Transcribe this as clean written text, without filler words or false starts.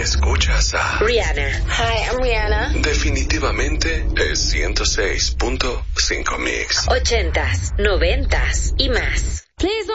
Escuchas a Rihanna. Hi, I'm Rihanna. Definitivamente es 106.5 Mix. 80s, 90s y más. Please